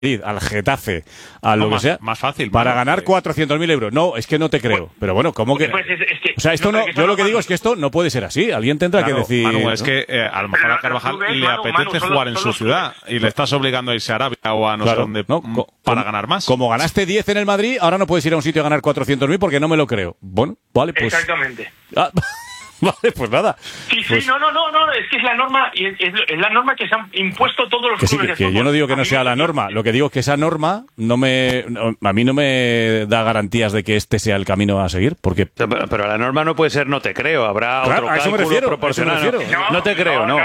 al Getafe, a lo No, que sea, más fácil, para Manu, ganar 400.000 euros. No, es que no te creo. Pero bueno, ¿cómo que...? Pues es que, O sea, esto no, yo lo que digo es que esto no puede ser así. Alguien tendrá Claro, que decir... Manu, ¿no? es que a lo mejor Pero a Carvajal los clubes, le Manu, apetece son jugar en los su ciudad y le estás obligando a irse a Arabia o a no sé Claro, dónde ¿no? para ganar más. Como ganaste 10 en el Madrid, ahora no puedes ir a un sitio a ganar 400.000 porque no me lo creo. Bueno, vale, pues... Exactamente. Ah, vale, pues nada. Sí, Pues- no, es que es la norma, y es la norma que se han impuesto todos los Que sí, clubes de que yo fútbol. no digo que A no mí sea me- la norma, lo que digo es que esa norma a mí no me da garantías de que este sea el camino a seguir, porque Pero la norma no puede ser no te creo, habrá Claro, otro a eso me cálculo refiero, proporcional. a eso me refiero. No te creo, no.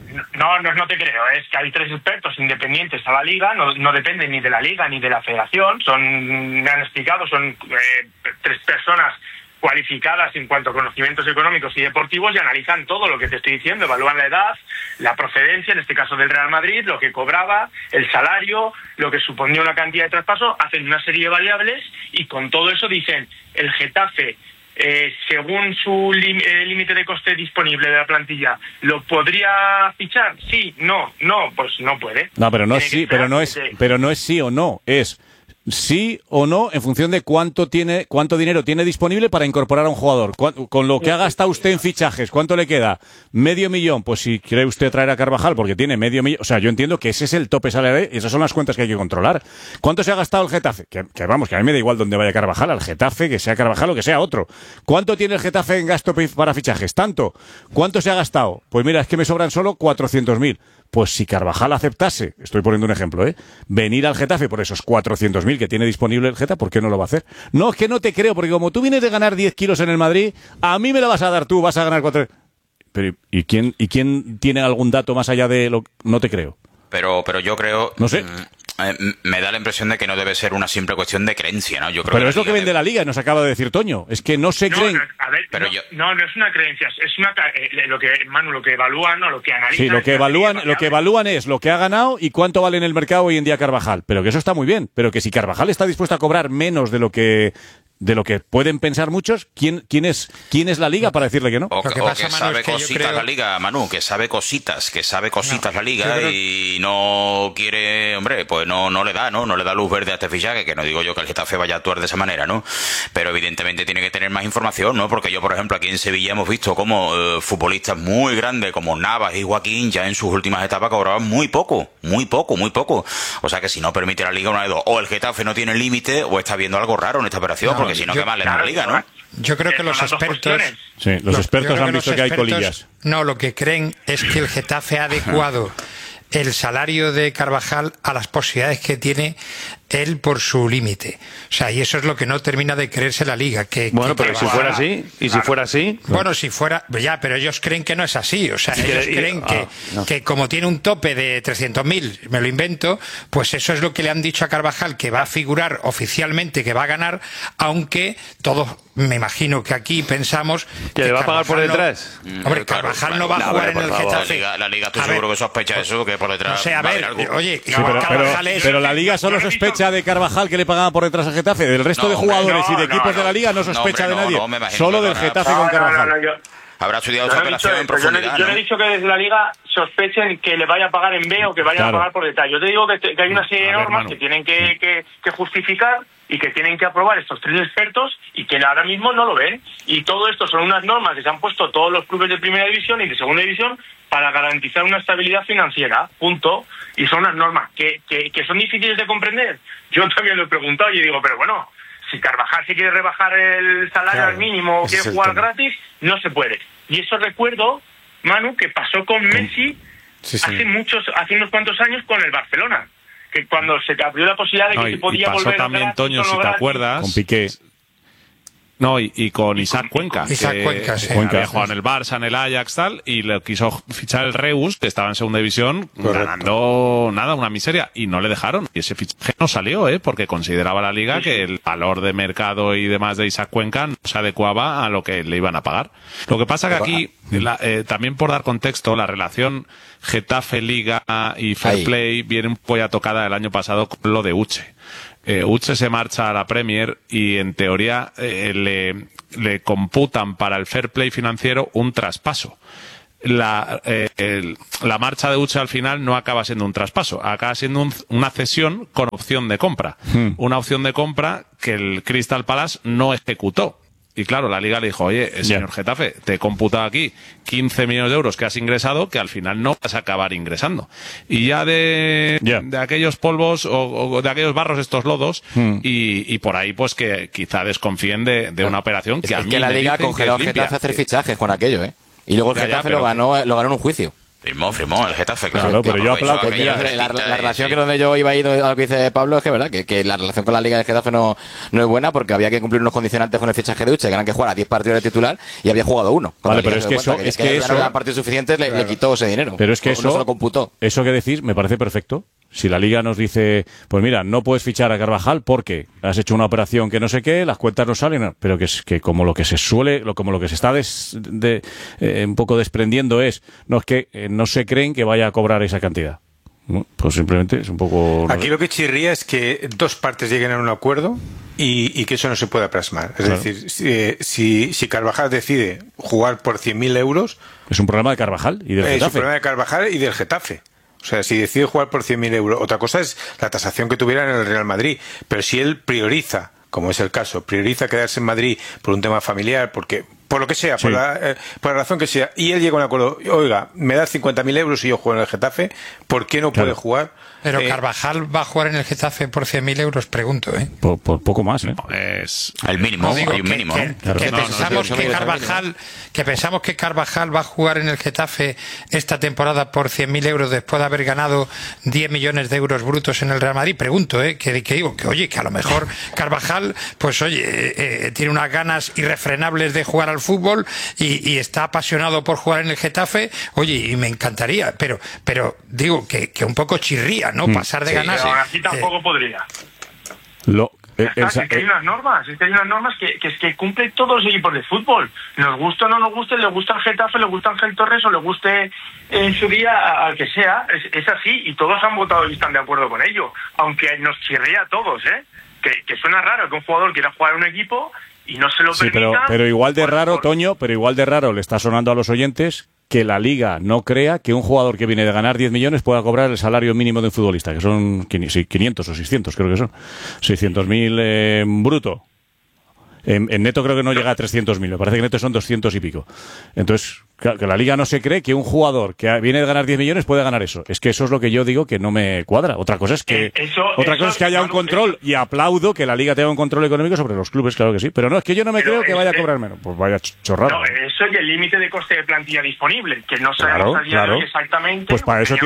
No te creo. Es que hay 3 expertos independientes a la liga, no dependen ni de la liga ni de la federación. Me han explicado, son 3 personas cualificadas en cuanto a conocimientos económicos y deportivos y analizan todo lo que te estoy diciendo, evalúan la edad, la procedencia, en este caso del Real Madrid, lo que cobraba, el salario, lo que suponía una cantidad de traspaso, hacen una serie de variables y con todo eso dicen, el Getafe, según su límite de coste disponible de la plantilla, ¿lo podría fichar? Sí, no, pues no puede. no, pero no es Tiene sí, que pero esperar no es sí o no, es sí o no en función de cuánto dinero tiene disponible para incorporar a un jugador. Con lo que ha gastado usted en fichajes, ¿cuánto le queda? $500.000. Pues si quiere usted traer a Carvajal porque tiene $500.000, o sea, yo entiendo que ese es el tope salarial y esas son las cuentas que hay que controlar. ¿Cuánto se ha gastado el Getafe? Que vamos, que a mí me da igual dónde vaya Carvajal, al Getafe, que sea Carvajal o que sea otro. ¿Cuánto tiene el Getafe en gasto para fichajes? Tanto. ¿Cuánto se ha gastado? Pues mira, es que me sobran solo 400.000. Pues si Carvajal aceptase, estoy poniendo un ejemplo, venir al Getafe por esos 400.000 que tiene disponible el Getafe, ¿por qué no lo va a hacer? No, es que no te creo, porque como tú vienes de ganar 10 kilos en el Madrid, a mí me la vas a dar tú, vas a ganar 4... Pero, ¿y quién tiene algún dato más allá de lo... No te creo. Pero yo creo... No sé. Me da la impresión de que no debe ser una simple cuestión de creencia, ¿no? Yo creo Pero que es lo que vende la Liga, nos acaba de decir Toño. Es que no se creen... A ver, Pero no es una creencia, es lo que evalúan o lo que analizan. Sí, lo que evalúan es lo que ha ganado y cuánto vale en el mercado hoy en día Carvajal. Pero que eso está muy bien. Pero que si Carvajal está dispuesto a cobrar menos de lo que pueden pensar muchos, ¿quién es la Liga para decirle que no? O Lo que que pasa, Manu, sabe es que yo cositas creo- la Liga, Manu, que sabe cositas la Liga yo creo- y no quiere, hombre, pues no le da luz verde a este fichaje, que no digo yo que el Getafe vaya a actuar de esa manera, ¿no? Pero evidentemente tiene que tener más información, ¿no? Porque yo, por ejemplo, aquí en Sevilla hemos visto como futbolistas muy grandes como Navas y Joaquín ya en sus últimas etapas cobraban muy poco. O sea que si no permite la Liga una de dos, o el Getafe no tiene límite o está viendo algo raro en esta operación, porque si no, qué mal en la Liga, ¿no? Yo creo que los Son las dos expertos... cuestiones. Sí, los expertos yo creo han visto los que hay expertos, colillas. No, lo que creen es que el Getafe ha adecuado el salario de Carvajal a las posibilidades que tiene él por su límite. O sea, y eso es lo que no termina de creerse la Liga. Bueno, pero si Carvajal- fuera así, si fuera así... Bueno, si fuera... Ya, pero ellos creen que no es así. O sea, ellos creen no. que como tiene un tope de 300.000, me lo invento, pues eso es lo que le han dicho a Carvajal, que va a figurar oficialmente, que va a ganar, aunque todos, me imagino que aquí pensamos... ¿Que le va a pagar por Carvajal no- detrás? Hombre, Claro, Carvajal no claro. va a No, jugar hombre, en el por favor. Getafe. La Liga estoy A seguro ver, que sospecha eso, que por detrás no sé, a va a ver, haber algo. oye, Sí, pero la Liga solo Yo no he sospecha de Carvajal que le pagaban por detrás al Getafe. Del resto No, de hombre, jugadores y de no, equipos no, de la Liga no no, sospecha hombre, de nadie. no, me imagino Solo que del no, Getafe con Carvajal. Habrá estudiado Yo esa no he dicho operación en eso, yo no profundidad, he dicho que desde la Liga sospechen que le vaya a pagar en B o que vayan Claro. a pagar por detrás. Yo te digo que hay una serie de A ver, normas Manu. que tienen que justificar y que tienen que aprobar estos 3 expertos y que ahora mismo no lo ven. Y todo esto son unas normas que se han puesto todos los clubes de primera división y de segunda división para garantizar una estabilidad financiera, punto. Y son unas normas que son difíciles de comprender. Yo también lo he preguntado y digo, pero bueno, si Carvajal se quiere rebajar el salario Claro, al mínimo o ese es quiere el jugar tema. gratis, no se puede. Y eso recuerdo, Manu, que pasó con Messi hace unos cuantos años con el Barcelona, que cuando se abrió la posibilidad de que No, se y podía pasó volver también, gratis, Toño, solo si te gratis. acuerdas. Con Piqué. No, y con Isaac Cuenca. Isaac que Cuenca, sí. había jugado en el Barça, en el Ajax, tal, y le quiso fichar el Reus, que estaba en segunda división, ganando nada, una miseria, y no le dejaron. Y ese fichaje no salió, porque consideraba la Liga que el valor de mercado y demás de Isaac Cuenca no se adecuaba a lo que le iban a pagar. Lo que pasa que aquí, también por dar contexto, la relación Getafe-Liga y Fair Ahí. Play viene un poco ya tocada el año pasado con lo de Uche. Uche se marcha a la Premier y en teoría le computan para el fair play financiero un traspaso. la marcha de Uche al final no acaba siendo un traspaso, acaba siendo una cesión con opción de compra. Una opción de compra que el Crystal Palace no ejecutó. Y claro, la Liga le dijo, oye, señor Getafe, te he computado aquí 15 millones de euros que has ingresado, que al final no vas a acabar ingresando. Y ya de aquellos polvos o de aquellos barros, estos lodos, y por ahí pues que quizá desconfíen de una operación que a mí que la Liga congeló al Getafe a hacer fichajes con aquello, ¿eh? Y luego el Getafe lo ganó en un juicio. Firmó el Getafe, claro, pero yo aplaudo. La relación que donde yo iba a ir a lo que dice Pablo es que verdad que la relación con la Liga de Getafe no es buena, porque había que cumplir unos condicionantes con el fichaje de Uche, que eran que jugara 10 partidos de titular y había jugado uno. Vale, pero es que eso no eran partidos suficientes, le quitó ese dinero. Pero es que eso no se lo computó. Eso que decís me parece perfecto. Si la Liga nos dice, pues mira, no puedes fichar a Carvajal porque has hecho una operación que no sé qué, las cuentas no salen, pero que es que como lo que se está un poco desprendiendo es que no se creen que vaya a cobrar esa cantidad. Pues simplemente es un poco... Aquí lo que chirría es que dos partes lleguen a un acuerdo y que eso no se pueda plasmar. Es decir, si Carvajal decide jugar por 100.000 euros... Es un problema de Carvajal y del Getafe. Es un problema de Carvajal y del Getafe. O sea, si decide jugar por 100.000 euros, otra cosa es la tasación que tuviera en el Real Madrid. Pero si él prioriza, como es el caso, prioriza quedarse en Madrid por un tema familiar, porque por lo que sea, por la razón que sea, y él llega a un acuerdo, oiga, me da 50.000 euros y yo juego en el Getafe, ¿por qué no puede jugar? Pero Carvajal va a jugar en el Getafe por 100.000 euros, pregunto, ¿eh? Por poco más, ¿eh? Es el mínimo, hay un mínimo, ¿no? Que pensamos que Carvajal va a jugar en el Getafe esta temporada por 100.000 euros después de haber ganado 10 millones de euros brutos en el Real Madrid. Pregunto, que digo, que oye, que a lo mejor Carvajal, pues oye, tiene unas ganas irrefrenables de jugar al fútbol y está apasionado por jugar en el Getafe, oye, y me encantaría, pero digo que un poco chirría, ¿no? Pasar de ganar. Pero así tampoco podría. Es que hay unas normas, que cumplen todos los equipos de fútbol. Nos gusta o no nos guste, le gusta el Getafe, le gusta Ángel Torres o le guste en su día al que sea. Es así y todos han votado y están de acuerdo con ello. Aunque nos chirría a todos, que suena raro que un jugador quiera jugar en un equipo y no se lo permita. Pero igual de raro, Toño, le está sonando a los oyentes que la Liga no crea que un jugador que viene de ganar 10 millones pueda cobrar el salario mínimo de un futbolista, que son 500 o 600, creo que son. 600.000 bruto. En neto creo que no llega a 300.000, me parece que neto son 200 y pico. Entonces, claro, que la Liga no se cree que un jugador que viene de ganar 10 millones puede ganar eso. Es que eso es lo que yo digo que no me cuadra. Otra cosa es que haya un control, y aplaudo que la Liga tenga un control económico sobre los clubes, claro que sí. Pero no, es que yo no me creo que vaya a cobrar menos. Pues vaya chorrada. No, eso y el límite de coste de plantilla disponible, que no sabemos exactamente. Pues para eso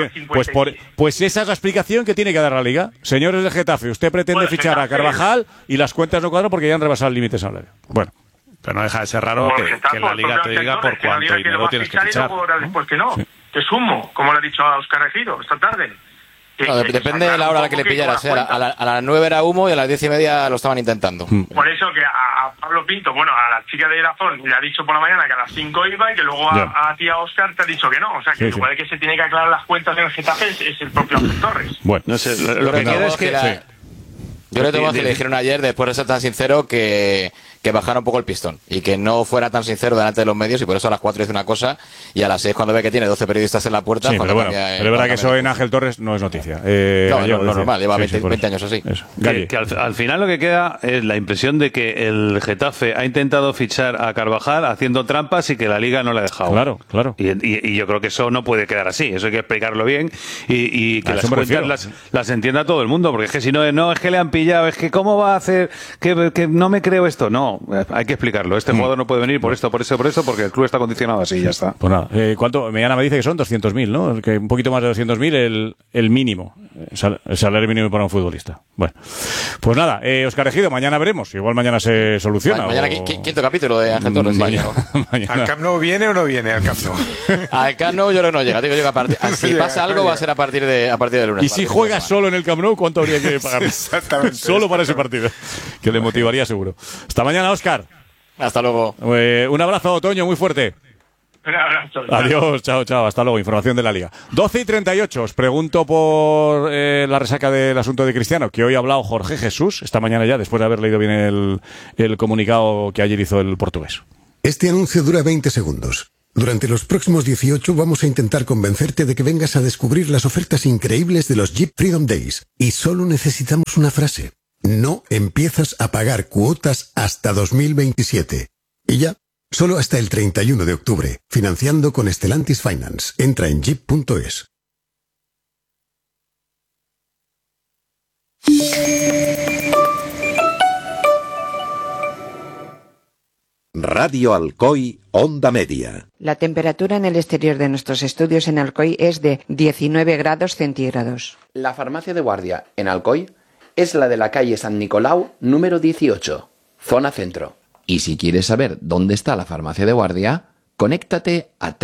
pues esa es la explicación que tiene que dar la Liga. Señores del Getafe, usted pretende fichar a Carvajal y las cuentas no cuadran porque ya han rebasado el límite salario. Bueno. Pero no deja de ser raro que la Liga te diga por cuánto dinero tienes que fichar. Después que no, que es humo, como lo ha dicho Óscar Regido esta tarde. Depende de la hora a la que le pillara. A las 9 era humo y a las 10:30 lo estaban intentando. Por eso que a Pablo Pinto, a la chica de Irazón, le ha dicho por la mañana que a las 5 iba y que luego a ti, a Óscar, te ha dicho que no. O sea, que igual que se tiene que aclarar las cuentas en el Getafe es el propio Ángel Torres. Bueno, no sé, lo que quiero es que... Yo le tengo que le dijeron ayer, después de ser tan sincero, que bajara un poco el pistón y que no fuera tan sincero delante de los medios, y por eso a las 4 dice una cosa y a las 6 cuando ve que tiene 12 periodistas en la puerta... Sí, pero es verdad que eso en Ángel Torres no es noticia. No, normal, lleva 20 años así. Que al final lo que queda es la impresión de que el Getafe ha intentado fichar a Carvajal haciendo trampas y que la Liga no le ha dejado. Claro. Y yo creo que eso no puede quedar así, eso hay que explicarlo bien y que las cuentas las entienda todo el mundo, porque es que si no, es que le han pillado, es que cómo va a hacer, que no me creo esto, no. Hay que explicarlo. Este jugador no puede venir por esto, porque el club está condicionado así, ya está. Pues nada, ¿cuánto? Mañana me dice que son 200.000, ¿no? Que un poquito más de 200.000 el mínimo, el salario mínimo para un futbolista. Bueno, pues nada, Óscar Ejido, mañana veremos. Igual mañana se soluciona. Mañana quinto capítulo de Ángel Torres. Mañana. ¿Al Camp Nou viene o no viene al Camp Nou? Al Camp Nou yo creo que no llega. Si pasa algo va a ser a partir de lunes. Y si juega solo en el Camp Nou, ¿cuánto habría que pagar? Exactamente. Solo para ese partido. Que le motivaría seguro. Hasta mañana, Óscar. Hasta luego. Un abrazo, Toño, muy fuerte. Un abrazo. Adiós, chao, hasta luego. Información de la Liga. 12:38. Os pregunto por la resaca del asunto de Cristiano, que hoy ha hablado Jorge Jesús, esta mañana ya, después de haber leído bien el comunicado que ayer hizo el portugués. Este anuncio dura 20 segundos. Durante los próximos 18 vamos a intentar convencerte de que vengas a descubrir las ofertas increíbles de los Jeep Freedom Days. Y solo necesitamos una frase. No empiezas a pagar cuotas hasta 2027. Y ya, solo hasta el 31 de octubre. Financiando con Stellantis Finance. Entra en jeep.es. Radio Alcoy, Onda Media. La temperatura en el exterior de nuestros estudios en Alcoy es de 19 grados centígrados. La farmacia de guardia en Alcoy es la de la calle San Nicolau, número 18, zona centro. Y si quieres saber dónde está la farmacia de guardia, conéctate a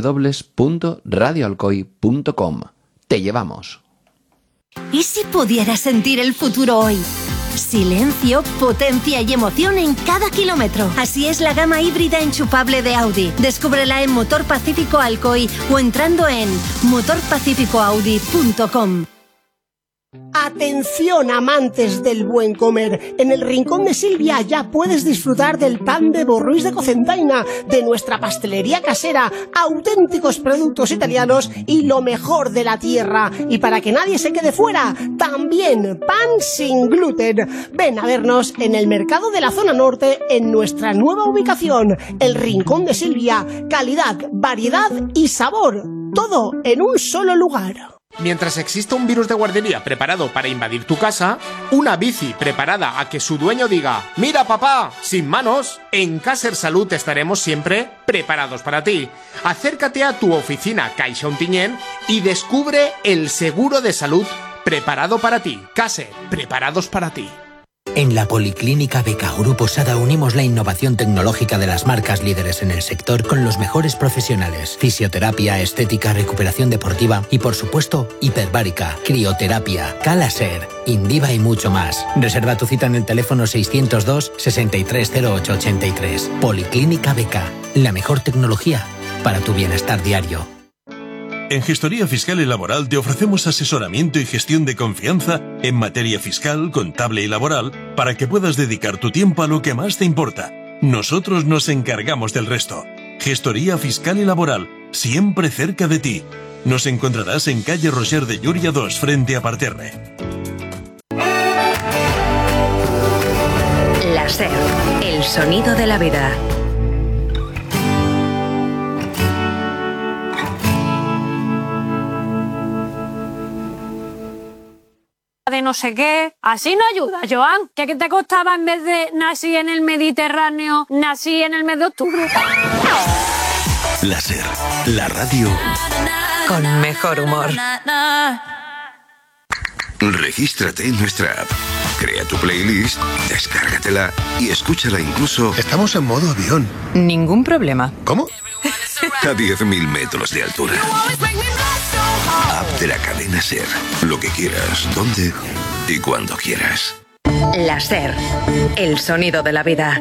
www.radioalcoy.com. Te llevamos. ¿Y si pudieras sentir el futuro hoy? Silencio, potencia y emoción en cada kilómetro. Así es la gama híbrida enchufable de Audi. Descúbrela en Motor Pacífico Alcoy o entrando en motorpacificoaudi.com. Atención, amantes del buen comer. En el Rincón de Silvia ya puedes disfrutar del pan de Borruís de Cocentaina, de nuestra pastelería casera, auténticos productos italianos y lo mejor de la tierra. Y para que nadie se quede fuera, también pan sin gluten. Ven a vernos en el mercado de la zona norte en nuestra nueva ubicación, el Rincón de Silvia. Calidad, variedad y sabor, todo en un solo lugar. Mientras exista un virus de guardería preparado para invadir tu casa, una bici preparada a que su dueño diga «Mira papá, sin manos», en Caser Salud estaremos siempre preparados para ti. Acércate a tu oficina Caixa Ontinyent y descubre el seguro de salud preparado para ti. Caser, preparados para ti. En la Policlínica Becauro Posada unimos la innovación tecnológica de las marcas líderes en el sector con los mejores profesionales. Fisioterapia, estética, recuperación deportiva y, por supuesto, hiperbárica, crioterapia, Calaser, Indiva y mucho más. Reserva tu cita en el teléfono 602 630883. Policlínica Beca, la mejor tecnología para tu bienestar diario. En Gestoría Fiscal y Laboral te ofrecemos asesoramiento y gestión de confianza en materia fiscal, contable y laboral para que puedas dedicar tu tiempo a lo que más te importa. Nosotros nos encargamos del resto. Gestoría Fiscal y Laboral, siempre cerca de ti. Nos encontrarás en calle Roger de Llúria 2, frente a Parterre. La SER, el sonido de la vida. De no sé qué. Así no ayuda, Joan. ¿Qué te costaba en vez de nací en el Mediterráneo, nací en el mes de octubre? La SER, la radio con mejor humor. Regístrate en nuestra app. Crea tu playlist, descárgatela y escúchala incluso... Estamos en modo avión. Ningún problema. ¿Cómo? A 10.000 metros de altura. App de la cadena SER. Lo que quieras, donde y cuando quieras. La SER, el sonido de la vida.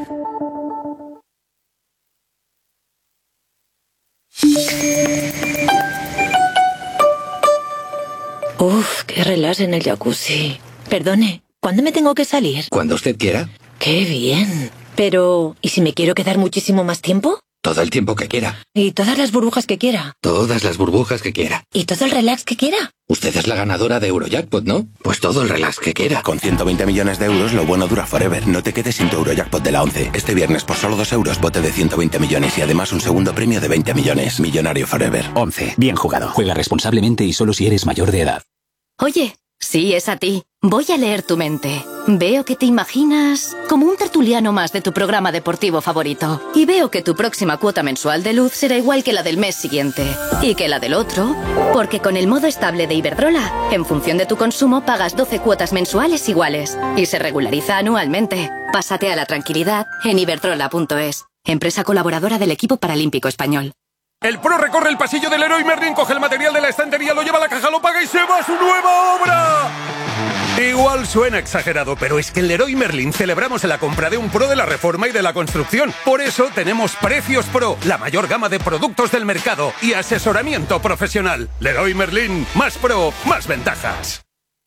Uf, qué relax en el jacuzzi. Perdone, ¿cuándo me tengo que salir? Cuando usted quiera. ¡Qué bien! Pero, ¿y si me quiero quedar muchísimo más tiempo? Todo el tiempo que quiera. ¿Y todas las burbujas que quiera? Todas las burbujas que quiera. ¿Y todo el relax que quiera? Usted es la ganadora de Eurojackpot, ¿no? Pues todo el relax que quiera. Con 120 millones de euros, lo bueno dura forever. No te quedes sin tu Eurojackpot de la 11. Este viernes, por solo 2 euros, bote de 120 millones y además un segundo premio de 20 millones. Millonario forever. 11. Bien jugado. Juega responsablemente y solo si eres mayor de edad. Oye, sí, es a ti. Voy a leer tu mente. Veo que te imaginas como un tertuliano más de tu programa deportivo favorito. Y veo que tu próxima cuota mensual de luz será igual que la del mes siguiente. Y que la del otro. Porque con el modo estable de Iberdrola, en función de tu consumo, pagas 12 cuotas mensuales iguales. Y se regulariza anualmente. Pásate a la tranquilidad en iberdrola.es. Empresa colaboradora del equipo paralímpico español. El pro recorre el pasillo del Leroy Merlin, coge el material de la estantería, lo lleva a la caja, lo paga y se va a su nueva obra. Igual suena exagerado, pero es que en Leroy Merlin celebramos la compra de un pro de la reforma y de la construcción. Por eso tenemos Precios Pro, la mayor gama de productos del mercado y asesoramiento profesional. Leroy Merlin, más pro, más ventajas.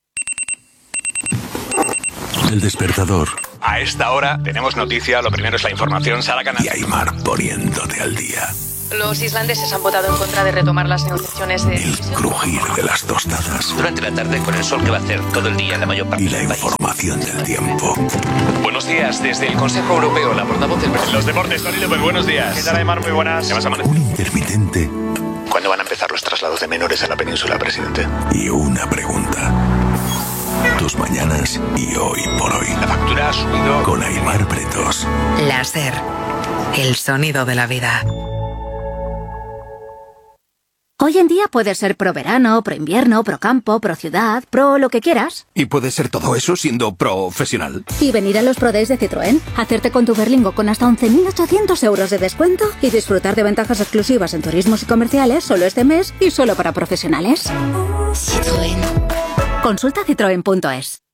El despertador. A esta hora tenemos noticia, lo primero es la información, Sara Canal. Y Aymar poniéndote al día. Los islandeses han votado en contra de retomar las negociaciones de... El crujir de las tostadas. Durante la tarde, con el sol que va a hacer todo el día en la mayor parte y la del país. información del tiempo. Buenos días, desde el Consejo Europeo, la portavoz del... Los deportes, Tony López, buenos días. ¿Qué tal, Aymar? Muy buenas. ¿Qué vas a amanecer? Un intermitente ¿Cuándo van a empezar los traslados de menores a la península, presidente? y una pregunta. Tus mañanas y hoy por hoy. La factura ha subido... Con Aymar Pretos. La SER, el sonido de la vida. Hoy en día puedes ser pro verano, pro invierno, pro campo, pro ciudad, pro lo que quieras. ¿Y puede ser todo eso siendo profesional? Y venir a los Pro Days de Citroën, hacerte con tu Berlingo con hasta 11.800 euros de descuento y disfrutar de ventajas exclusivas en turismos y comerciales solo este mes y solo para profesionales. Citroën. Consulta citroen.es.